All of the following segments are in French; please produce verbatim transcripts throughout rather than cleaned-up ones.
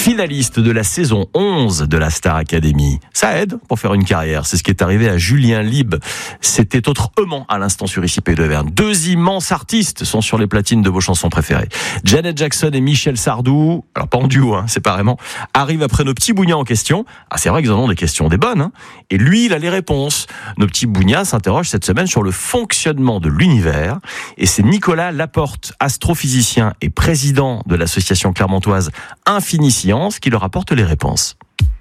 finaliste de la saison onze de la Star Academy. Ça aide pour faire une carrière. C'est ce qui est arrivé à Julien Lieb. C'était autrement à l'instant sur I C P d'Auvergne. Deux immenses artistes sont sur les platines de vos chansons préférées. Janet Jackson et Michel Sardou, alors pas en duo, hein, séparément, arrivent après nos petits bougnats en question. Ah, c'est vrai qu'ils en ont des questions, des bonnes, hein. Et lui, il a les réponses. Nos petits bougnats s'interrogent cette semaine sur le fonctionnement de l'univers. Et c'est Nicolas Laporte, astrophysicien et président de l'association clermontoise Infini Science, qui leur apporte les réponses.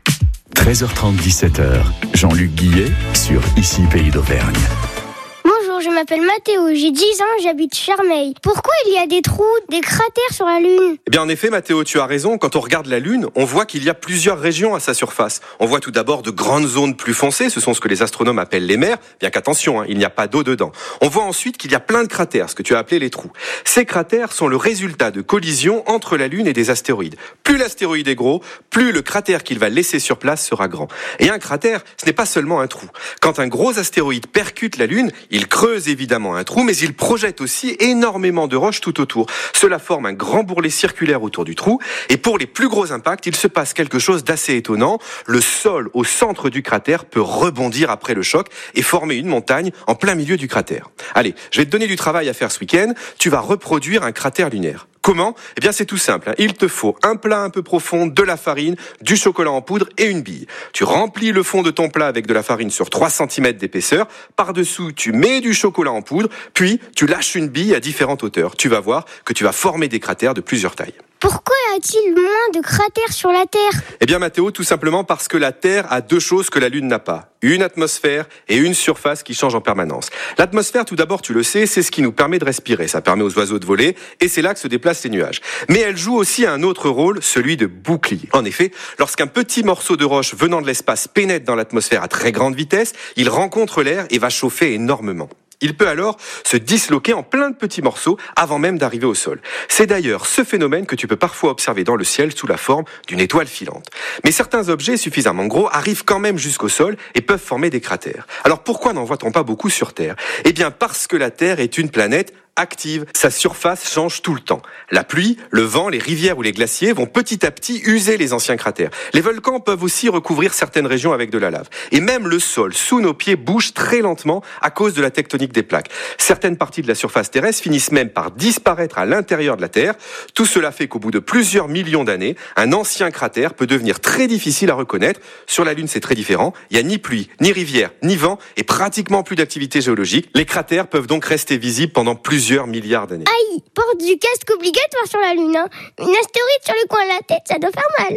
treize heures trente, dix-sept heures, Jean-Luc Guillet sur I C P d'Auvergne. Bonjour, je m'appelle Mathéo, j'ai dix ans, j'habite Charmeil. Pourquoi il y a des trous, des cratères sur la Lune ? Eh bien en effet Mathéo, tu as raison, quand on regarde la Lune, on voit qu'il y a plusieurs régions à sa surface. On voit tout d'abord de grandes zones plus foncées, ce sont ce que les astronomes appellent les mers, bien qu'attention, hein, il n'y a pas d'eau dedans. On voit ensuite qu'il y a plein de cratères, ce que tu as appelé les trous. Ces cratères sont le résultat de collisions entre la Lune et des astéroïdes. Plus l'astéroïde est gros, plus le cratère qu'il va laisser sur place sera grand. Et un cratère, ce n'est pas seulement un trou. Quand un gros astéroïde percute la Lune, il creuse évidemment un trou, mais il projette aussi énormément de roches tout autour. Cela forme un grand bourrelet circulaire autour du trou, et pour les plus gros impacts, il se passe quelque chose d'assez étonnant. Le sol au centre du cratère peut rebondir après le choc et former une montagne en plein milieu du cratère. Allez, je vais te donner du travail à faire ce week-end. Tu vas reproduire un cratère lunaire. Comment ? Eh bien, c'est tout simple. Il te faut un plat un peu profond, de la farine, du chocolat en poudre et une bille. Tu remplis le fond de ton plat avec de la farine sur trois centimètres d'épaisseur. Par-dessous, tu mets du chocolat en poudre, puis tu lâches une bille à différentes hauteurs. Tu vas voir que tu vas former des cratères de plusieurs tailles. Pourquoi y a-t-il moins de cratères sur la Terre ? Eh bien Mathéo, tout simplement parce que la Terre a deux choses que la Lune n'a pas. Une atmosphère et une surface qui changent en permanence. L'atmosphère, tout d'abord, tu le sais, c'est ce qui nous permet de respirer. Ça permet aux oiseaux de voler et c'est là que se déplacent les nuages. Mais elle joue aussi un autre rôle, celui de bouclier. En effet, lorsqu'un petit morceau de roche venant de l'espace pénètre dans l'atmosphère à très grande vitesse, il rencontre l'air et va chauffer énormément. Il peut alors se disloquer en plein de petits morceaux avant même d'arriver au sol. C'est d'ailleurs ce phénomène que tu peux parfois observer dans le ciel sous la forme d'une étoile filante. Mais certains objets suffisamment gros arrivent quand même jusqu'au sol et peuvent former des cratères. Alors pourquoi n'en voit-on pas beaucoup sur Terre ? Eh bien parce que la Terre est une planète active. Sa surface change tout le temps. La pluie, le vent, les rivières ou les glaciers vont petit à petit user les anciens cratères. Les volcans peuvent aussi recouvrir certaines régions avec de la lave. Et même le sol sous nos pieds bouge très lentement à cause de la tectonique des plaques. Certaines parties de la surface terrestre finissent même par disparaître à l'intérieur de la Terre. Tout cela fait qu'au bout de plusieurs millions d'années, un ancien cratère peut devenir très difficile à reconnaître. Sur la Lune, c'est très différent. Il n'y a ni pluie, ni rivière, ni vent et pratiquement plus d'activité géologique. Les cratères peuvent donc rester visibles pendant plusieurs milliards d'années. Aïe, porte du casque obligatoire sur la Lune, hein. Une astéroïde sur le coin de la tête, ça doit faire mal.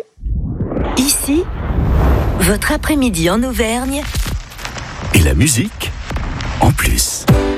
Ici, votre après-midi en Auvergne. Et la musique en plus.